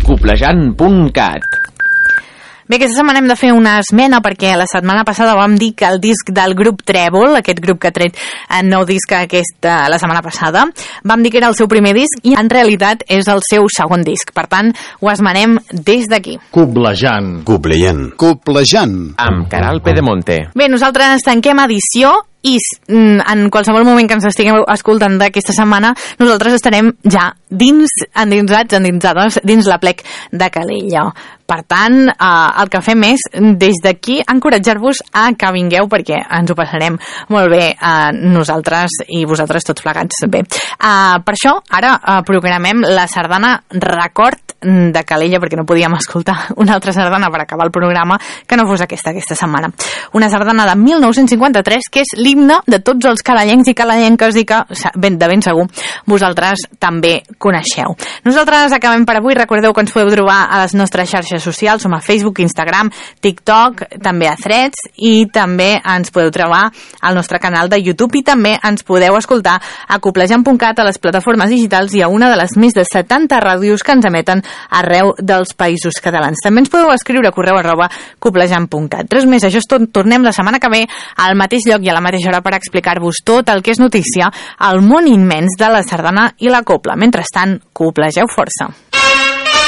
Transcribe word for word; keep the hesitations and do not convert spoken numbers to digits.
coblejant punt cat. Bé, aquesta setmana hem de fer una esmena perquè la setmana passada vam dir que el disc del grup Trèvol, aquest grup que ha tret el nou disc aquesta, la setmana passada, vam dir que era el seu primer disc i en realitat és el seu segon disc. Per tant, ho esmenem des d'aquí. Coblejant. Coblejant. Coblejant. Amb Caral Pedemonte. Bé, nosaltres tanquem edició i en qualsevol moment que ens estiguem escoltant d'aquesta setmana, nosaltres estarem ja dins, endinsats, endinsades, dins la plec de Calella. Per tant, eh, el que fem és, des d'aquí, encoratjar-vos a que vingueu perquè ens ho passarem molt bé eh, nosaltres i vosaltres tots plegats bé. Eh, per això, ara eh, programem la sardana Record de Calella, perquè no podíem escoltar una altra sardana per acabar el programa que no fos aquesta, aquesta setmana. Una sardana de mil nou-cents cinquanta-tres que és l'himne de tots els calellencs i calellenques i que, ben, de ben segur, vosaltres també coneixeu. Nosaltres acabem per avui. Recordeu que ens podeu trobar a les nostres xarxes socials. Som a Facebook, Instagram, TikTok, també a Threads i també ens podeu trobar al nostre canal de YouTube i també ens podeu escoltar a coblejant punt cat, a les plataformes digitals i a una de les més de setanta ràdios que ens emeten arreu dels països catalans. També ens podeu escriure a correu arroba coblejant punt cat. Res més, això és tot. Tornem la setmana que ve al mateix lloc i a la mateixa hora per explicar-vos tot el que és notícia al món immens de la sardana i la copla. Mentrestant, coplegeu força.